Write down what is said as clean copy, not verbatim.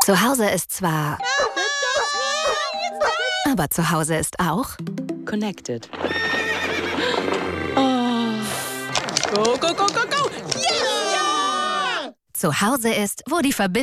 Zu Hause ist zwar... Aber zu Hause ist auch... Connected. Oh. Go, go, go, go, go! Yeah! Zu Hause ist, wo die Verbindung...